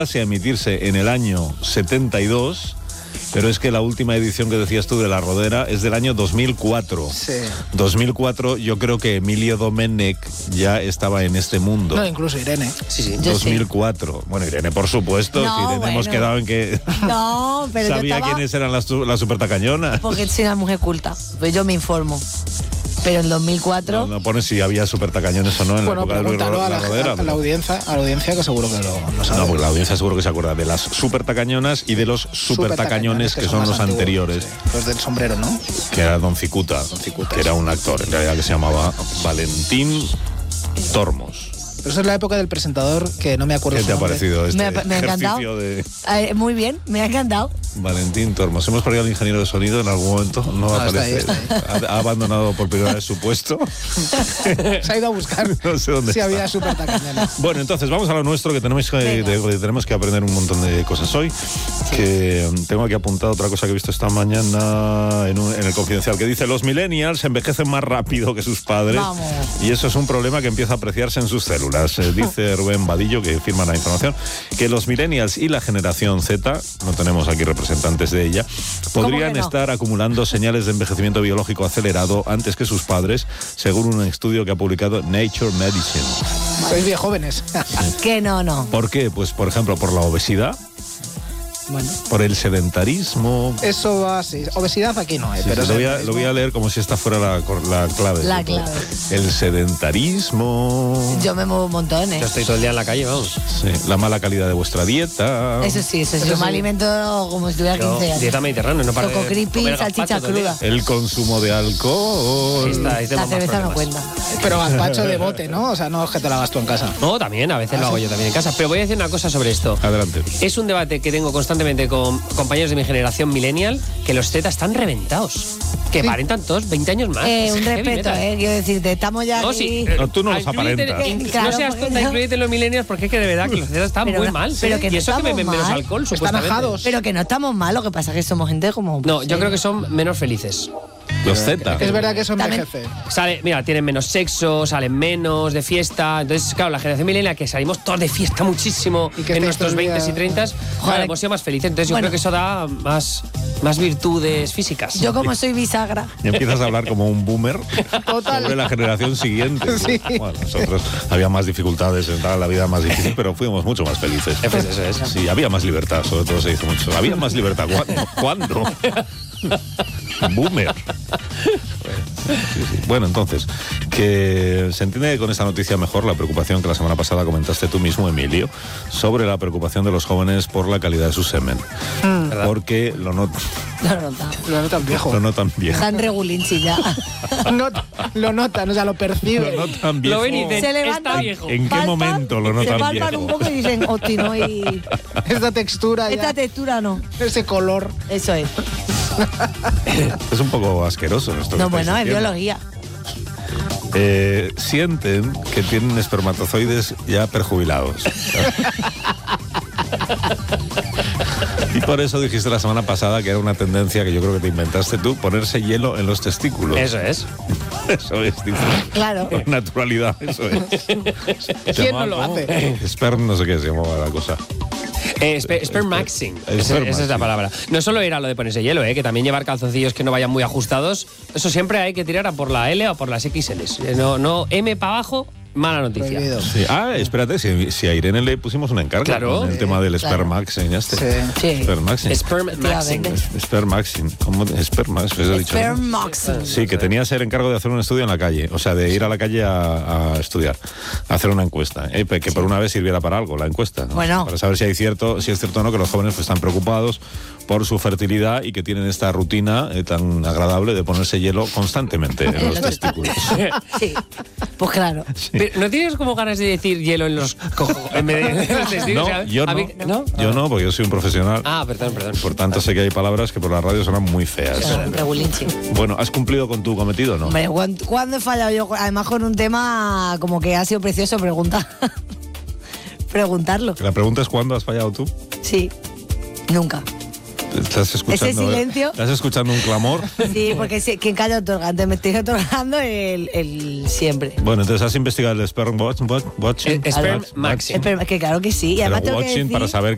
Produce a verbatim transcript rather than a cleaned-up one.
a emitirse en el año setenta y dos, pero es que la última edición que decías tú de La Rodera es del año dos mil cuatro. Sí. dos mil cuatro, yo creo que Emilio Domenech ya estaba en este mundo. No, incluso Irene. Sí, sí. dos mil cuatro. Sí. Bueno, Irene, por supuesto. No, que Irene bueno. hemos quedado en que No, pero sabía yo estaba... quiénes eran las, las supertacañonas. Porque soy una mujer culta, pues yo me informo. Pero en dos mil cuatro... No, no pones si había supertacañones o no en Bueno, la época de pregúntalo a La la, Rodera. a la audiencia, a la audiencia que seguro que lo, lo sabe. No, porque la audiencia seguro que se acuerda de las supertacañonas y de los supertacañones que, que son, son los antiguos, anteriores. Sí. Los del sombrero, ¿no? Que era Don Cicuta, Don Cicuta, que era un actor en realidad que se llamaba Valentín Tormos. Pero eso es la época del presentador que no me acuerdo. ¿Qué te ha nombre. parecido este me ha, me ha ejercicio de eh, muy bien, me ha encantado. Valentín Tormos? Hemos perdido al ingeniero de sonido en algún momento, no, no aparece. Está ahí, está ahí. Ha, ha abandonado por primera vez su puesto. Se ha ido a buscar no sé dónde si está. había supertacañones. Bueno, entonces vamos a lo nuestro, que tenemos que, de, tenemos que aprender un montón de cosas hoy. Sí. Que tengo aquí apuntado otra cosa que he visto esta mañana en, un, en el Confidencial, que dice: los millennials envejecen más rápido que sus padres. Vamos. Y eso es un problema que empieza a apreciarse en sus células. Eh, dice Rubén Vadillo, que firma la información, que los millennials y la generación Z, no tenemos aquí representantes de ella, podrían no? estar acumulando señales de envejecimiento biológico acelerado antes que sus padres, según un estudio que ha publicado Nature Medicine. Sois bien jóvenes. Que no, no. ¿Por qué? Pues, por ejemplo, por la obesidad. Bueno. Por el sedentarismo. Eso va así. Obesidad aquí no hay. Sí, pero sí, lo, voy a, lo voy a leer como si esta fuera la, la clave. La clave. El sedentarismo. Yo me muevo un montón, ¿eh? Yo estoy todo el día en la calle, vamos. Sí, la mala calidad de vuestra dieta. Eso sí, eso sí. Yo me alimento como si tuviera quince años. Dieta mediterránea, no para Coco creepy, salchicha cruda. El consumo de alcohol. Sí, está, es de la cerveza problemas. no cuenta. Pero gazpacho de bote, ¿no? O sea, no es que te la hagas tú en casa. No, también, a veces ¿Ah, lo hago sí? yo también en casa. Pero voy a decir una cosa sobre esto. Adelante. Es un debate que tengo constantemente con compañeros de mi generación millennial, que los Z están reventados. Que ¿Sí? aparentan todos veinte años más. Eh, un respeto, eh, quiero decirte, estamos ya no, aquí... Sí, no, tú no los aparentas. In, claro, no seas tonta, no. incluyete en los millennials, porque es que de verdad que los Z están pero muy no, mal. Pero que y no eso que beben mal. menos alcohol, están supuestamente. ajados. Pero que no estamos mal, lo que pasa es que somos gente como... No, yo creo que son menos felices. Los Z. Es verdad que eso envejece. Sale, mira, tienen menos sexo, salen menos de fiesta. Entonces, claro, la generación millennial, que salimos todos de fiesta muchísimo en nuestros veinte y treinta, joder, hemos sido más felices. Entonces, bueno, yo creo que eso da más, más virtudes físicas. Yo, como soy bisagra. Y empiezas a hablar como un boomer. Total. Sobre la generación siguiente. Sí. Bueno, nosotros había más dificultades, entraba la vida más difícil, pero fuimos mucho más felices. Eso es. Sí, había más libertad, sobre todo se dice mucho. Había más libertad. ¿Cuándo? ¿Cuándo? Boomer. Sí, sí. Bueno, entonces, que se entiende con esta noticia mejor la preocupación que la semana pasada comentaste tú mismo, Emilio, sobre la preocupación de los jóvenes por la calidad de su semen. Mm. Porque lo notan. Lo notan. Lo notan viejo. Lo notan viejo. Están regulinchi ya. Not, lo notan, o sea, lo perciben. Lo notan viejo. Lo ven y dicen, se levantan, está viejo. ¿En qué palpan, momento lo notan viejo? Se palpan un poco y dicen, hostia, no, y... Esta textura ya. Esta textura no. Ese color. Eso es. Es un poco asqueroso esto. No, bueno, es biología. Eh, sienten que tienen espermatozoides ya perjubilados. Y por eso dijiste la semana pasada que era una tendencia que yo creo que te inventaste tú, ponerse hielo en los testículos. Eso es. Eso es, dice. Claro. Con naturalidad, eso es. ¿Quién no lo hace? Sperm, no sé qué se llamaba la cosa. Eh, sper, spermaxing, esa, esa es la palabra. No solo era lo de ponerse hielo, eh, que también llevar calzoncillos que no vayan muy ajustados. Eso siempre hay que tirar a por la L o por las equis eles. No, no M para abajo, mala noticia. Sí. Ah, espérate, si, si a Irene le pusimos un encargo claro, con el sí, tema del claro. spermaxing, este. Sí. Spermaxing. Spermaxing. Spermaxing. ¿Cómo? Spermaxing. Spermaxing. Sí, que tenías el encargo de hacer un estudio en la calle, o sea, de ir a la calle a, a estudiar, a hacer una encuesta, ¿eh? que sí. por una vez sirviera para algo la encuesta, ¿no? Bueno. Para saber si hay cierto, si es cierto o no que los jóvenes pues, están preocupados por su fertilidad y que tienen esta rutina eh, tan agradable de ponerse hielo constantemente en los testículos. Sí, pues claro. Sí. Pero, ¿no tienes como ganas de decir hielo en los cojos en vez de en los testículos? No, yo no. Mí, ¿no? Yo no, porque yo soy un profesional. Ah, perdón, perdón. Por tanto, sé que hay palabras que por la radio suenan muy feas. Sí, bueno, ¿has cumplido con tu cometido o no? Hombre, ¿cuándo he fallado yo? Además, con un tema como que ha sido precioso preguntar. Preguntarlo. La pregunta es ¿cuándo has fallado tú? Sí, nunca. ¿Estás escuchando, ese silencio? ¿Estás escuchando un clamor? Sí, porque si, quien calla otorga. Entonces me estoy otorgando el, el siempre. Bueno, entonces has investigado el sperm watch, watch, watching. El sperm maxing. Que claro que sí. Y además Pero tengo que watching decir, para saber